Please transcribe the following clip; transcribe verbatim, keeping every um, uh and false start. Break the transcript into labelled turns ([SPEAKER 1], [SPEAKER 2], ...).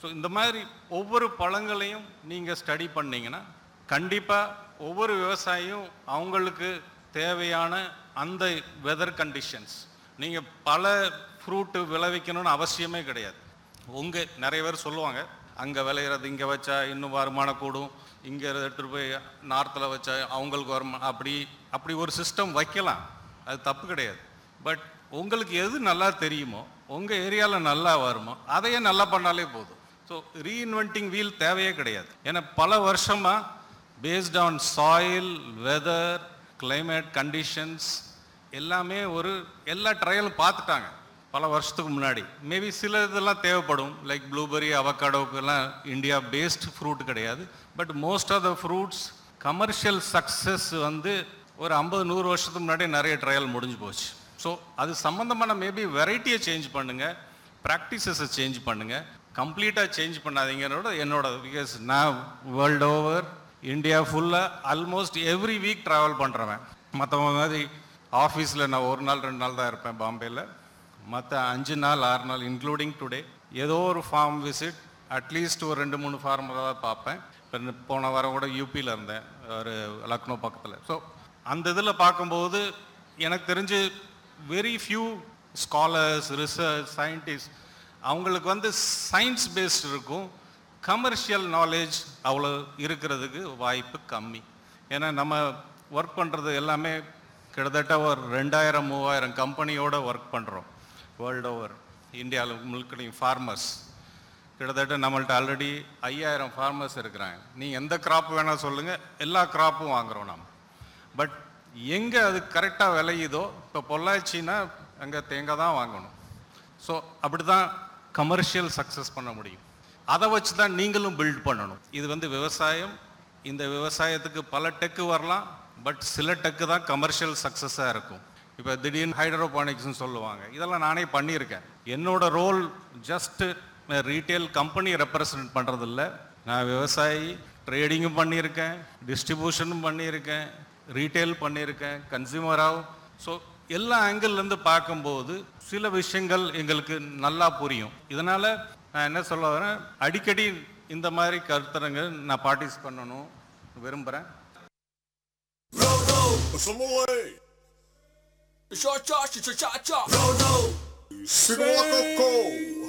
[SPEAKER 1] So இந்த மாதிரி ஒவ்வொரு பழங்களையும் நீங்கள் ஸ்டடி பண்ணிங்கன்னா கண்டிப்பாக ஒவ்வொரு விவசாயியும் அவங்களுக்கு தேவையான அந்த வெதர் கண்டிஷன்ஸ், நீங்கள் பல ஃப்ரூட்டு விளைவிக்கணும்னு அவசியமே கிடையாது. உங்கள் நிறைய பேர் சொல்லுவாங்க அங்கே விளையிறது இங்கே வச்சா இன்னும் வருமானம் கூடும், இங்கே எடுத்துகிட்டு போய் நார்த்தில் வச்சா அவங்களுக்கு வருமானம், அப்படி அப்படி ஒரு சிஸ்டம் வைக்கலாம், அது தப்பு கிடையாது. பட் உங்களுக்கு எது நல்லா தெரியுமோ, உங்கள் ஏரியாவில் நல்லா வருமோ அதையே நல்லா பண்ணாலே போதும். ஸோ ரீஇன்வென்டிங் வீல் தேவையே கிடையாது. ஏன்னா பல வருஷமாக based on soil, weather, climate conditions எல்லாமே ஒரு எல்லா ட்ரையலும் பார்த்துட்டாங்க பல வருஷத்துக்கு முன்னாடி. மேபி சில இதெல்லாம் தேவைப்படும், like blueberry, அவகாடோக்கெல்லாம் India paste fruit கிடையாது. But most of the fruits commercial success வந்து ஒரு ஐம்பது நூறு வருஷத்துக்கு முன்னாடி நிறைய ட்ரையல் முடிஞ்சு போச்சு. ஸோ அது சம்மந்தமான மேபி வெரைட்டியை சேஞ்ச் பண்ணுங்கள், ப்ராக்டிசஸை சேஞ்ச் பண்ணுங்கள், கம்ப்ளீட்டாக சேஞ்ச் பண்ணாதீங்கன்னோட என்னோட. பிகாஸ் நான் வேர்ல்டு ஓவர் இந்தியா ஃபுல்லாக ஆல்மோஸ்ட் எவ்ரி வீக் ட்ராவல் பண்ணுறவன். மற்றவங்க மாதிரி ஆஃபீஸில் நான் ஒரு நாள் ரெண்டு நாள் தான் இருப்பேன் பாம்பேயில். மற்ற அஞ்சு நாள் ஆறு நாள் இன்க்ளூடிங் டுடே ஏதோ ஒரு ஃபார்ம் விசிட், அட்லீஸ்ட் ஒரு ரெண்டு மூணு ஃபார்மில் தான் பார்ப்பேன். இப்போ போன வாரம் கூட யூபியில் இருந்தேன், ஒரு லக்னோ பக்கத்தில். ஸோ அந்த இதில் பார்க்கும்போது எனக்கு தெரிஞ்சு very few scholars, research scientist அவங்களுக்கு வந்து சயின்ஸ் பேஸ்ட் இருக்கும், கமர்ஷியல் நாலேஜ் அவ்வளோ இருக்கிறதுக்கு வாய்ப்பு கம்மி. ஏன்னா நம்ம ஒர்க் பண்ணுறது எல்லாமே கிட்டத்தட்ட ஒரு ரெண்டாயிரம் மூவாயிரம் கம்பெனியோடு ஒர்க் பண்ணுறோம் வேர்ல்டு ஓவர். இந்தியாவில் முழுக்கடையும் ஃபார்மர்ஸ் கிட்டத்தட்ட நம்மள்ட்ட ஆல்ரெடி ஐயாயிரம் ஃபார்மர்ஸ் இருக்கிறாங்க. நீங்கள் எந்த கிராப் வேணால் சொல்லுங்கள், எல்லா கிராப்பும் வாங்குகிறோம் நம்ம. பட் எங்கே அது கரெக்டாக விளையுதோ, இப்போ பொள்ளாச்சின்னா அங்கே தேங்காய் தான் வாங்கணும். ஸோ அப்படி தான் கமர்ஷியல் சக்ஸஸ் பண்ண முடியும். அதை வச்சு தான் நீங்களும் பில்ட் பண்ணணும். இது வந்து விவசாயம். இந்த விவசாயத்துக்கு பல டெக்கு வரலாம், பட் சில டெக்கு தான் கமர்ஷியல் சக்ஸஸாக இருக்கும். இப்போ திடீர்னு ஹைட்ரோபானிக்ஸ்னு சொல்லுவாங்க, இதெல்லாம் நானே பண்ணியிருக்கேன். என்னோட role just retail company represent பண்ணுறதில்ல. நான் விவசாயி, ட்ரேடிங்கும் பண்ணியிருக்கேன், டிஸ்ட்ரிபியூஷனும் பண்ணியிருக்கேன், ரீட்டைல் பண்ணியிருக்கேன், கன்சியூமராகவும். ஸோ எல்லா ஆங்கிள்லேருந்து பார்க்கும்போது சில விஷயங்கள் எங்களுக்கு நல்லா புரியும். இதனால் நான் என்ன சொல்ல வரேன், அடிக்கடி இந்த மாதிரி கருத்தரங்க நான் பார்ட்டிசிபேட் பண்ணணும் விரும்புகிறேன்.
[SPEAKER 2] Cha cha cha cha cha cha. No no.